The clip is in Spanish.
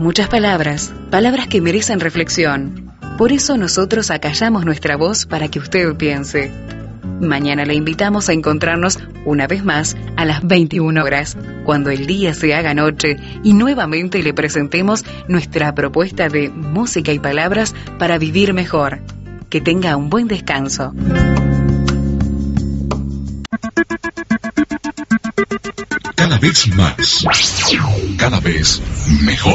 muchas palabras, palabras que merecen reflexión. Por eso nosotros acallamos nuestra voz para que usted piense. Mañana le invitamos a encontrarnos una vez más a las 21 horas, cuando el día se haga noche y nuevamente le presentemos nuestra propuesta de música y palabras para vivir mejor. Que tenga un buen descanso. Cada vez más, cada vez mejor.